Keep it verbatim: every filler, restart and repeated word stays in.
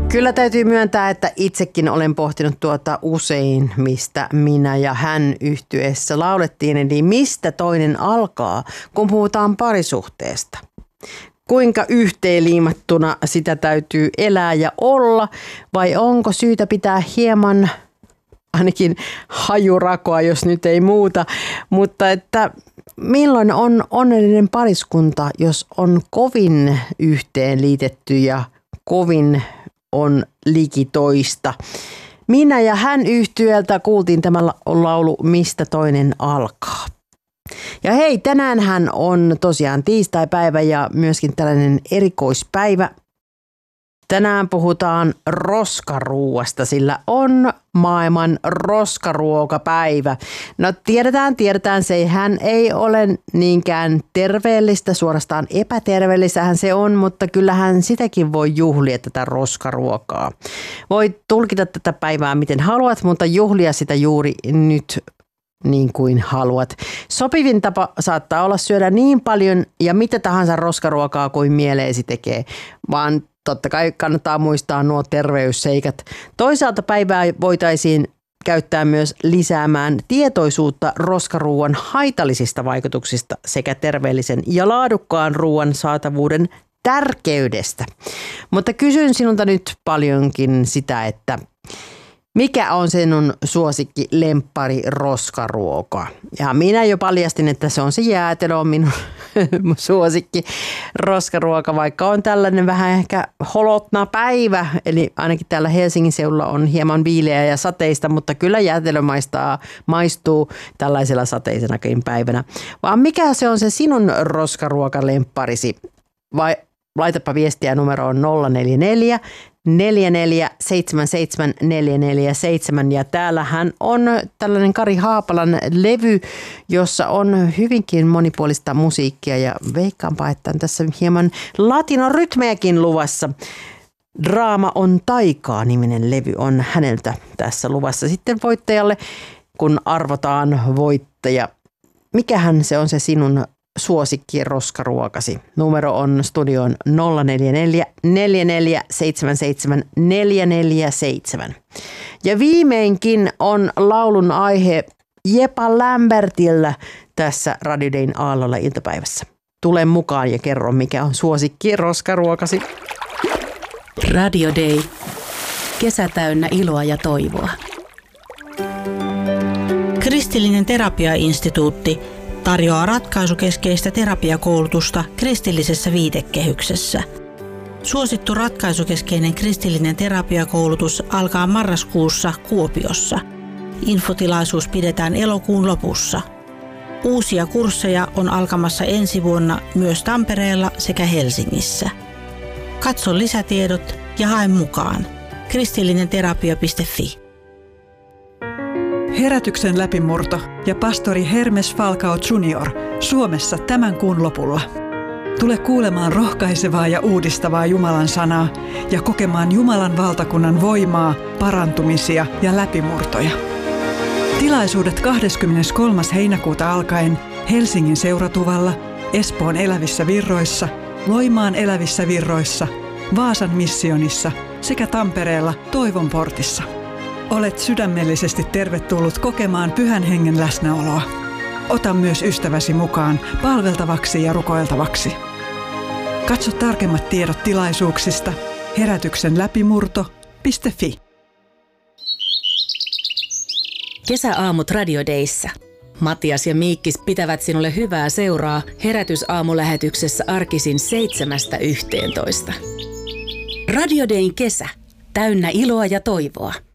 Kyllä täytyy myöntää, että itsekin olen pohtinut tuota usein, mistä minä ja hän yhtyeessä laulettiin, eli mistä toinen alkaa, kun puhutaan parisuhteesta. Kuinka yhteenliimattuna sitä täytyy elää ja olla, vai onko syytä pitää hieman ainakin hajurakoa, jos nyt ei muuta, mutta että milloin on onnellinen pariskunta, jos on kovin yhteenliitetty ja kovin on liki toista. Minä ja hän yhtyeeltä kuultiin tämä laulu Mistä toinen alkaa. Ja hei, tänäänhän on tosiaan tiistaipäivä ja myöskin tällainen erikoispäivä. Tänään puhutaan roskaruuasta, sillä on maailman roskaruokapäivä. No tiedetään, tiedetään, sehän ei ole niinkään terveellistä, suorastaan epäterveellisähän se on, mutta kyllähän sitäkin voi juhlia tätä roskaruokaa. Voi tulkita tätä päivää miten haluat, mutta juhlia sitä juuri nyt niin kuin haluat. Sopivin tapa saattaa olla syödä niin paljon ja mitä tahansa roskaruokaa kuin mieleesi tekee, vaan totta kai kannattaa muistaa nuo terveysseikat. Toisaalta päivää voitaisiin käyttää myös lisäämään tietoisuutta roskaruuan haitallisista vaikutuksista sekä terveellisen ja laadukkaan ruoan saatavuuden tärkeydestä. Mutta kysyn sinulta nyt paljonkin sitä, että mikä on sinun suosikki lemppari roskaruoka? Ja minä jo paljastin, että se on se jäätelö on minun suosikki roskaruoka, vaikka on tällainen vähän ehkä holotna päivä. Eli ainakin täällä Helsingin seudulla on hieman viileä ja sateista, mutta kyllä jäätelö maistaa, maistuu tällaisella sateisenakin päivänä. Vaan mikä se on se sinun roskaruokalempparisi? Vai laitapa viestiä numeroon nolla neljä neljä neljä neljä seitsemän seitsemän neljä neljä seitsemän ja täällähän on tällainen Kari Haapalan levy, jossa on hyvinkin monipuolista musiikkia ja veikkaanpa, että on tässä hieman latinorytmejäkin luvassa. Draama on taikaa -niminen levy on häneltä tässä luvassa sitten voittajalle, kun arvotaan voittaja. Mikähän se on se sinun suosikki roskaruokasi? Numero on studion nolla neljä neljä neljä neljä seitsemän seitsemän neljä neljä seitsemän. Ja viimeinkin on laulun aihe Jepa Lambertillä tässä Radio Dayn aallolla iltapäivässä. Tule mukaan ja kerro, mikä on suosikki roskaruokasi. Radio Day. Kesä täynnä iloa ja toivoa. Kristillinen terapiainstituutti tarjoaa ratkaisukeskeistä terapiakoulutusta kristillisessä viitekehyksessä. Suosittu ratkaisukeskeinen kristillinen terapiakoulutus alkaa marraskuussa Kuopiossa. Infotilaisuus pidetään elokuun lopussa. Uusia kursseja on alkamassa ensi vuonna myös Tampereella sekä Helsingissä. Katso lisätiedot ja hae mukaan. kristillinenterapia piste fi. Herätyksen läpimurto ja pastori Hermes Falcao junior Suomessa tämän kuun lopulla. Tule kuulemaan rohkaisevaa ja uudistavaa Jumalan sanaa ja kokemaan Jumalan valtakunnan voimaa, parantumisia ja läpimurtoja. Tilaisuudet kahdeskymmeneskolmas heinäkuuta alkaen Helsingin Seuratuvalla, Espoon Elävissä Virroissa, Loimaan Elävissä Virroissa, Vaasan missionissa sekä Tampereella Toivon portissa. Olet sydämellisesti tervetullut kokemaan Pyhän Hengen läsnäoloa. Ota myös ystäväsi mukaan palveltavaksi ja rukoiltavaksi. Katso tarkemmat tiedot tilaisuuksista herätyksen läpimurto piste fi. Kesäaamut Radio Dayssä. Matias ja Miikkis pitävät sinulle hyvää seuraa herätysaamulähetyksessä arkisin seitsemästä yhteentoista. Radio Dayn kesä. Täynnä iloa ja toivoa.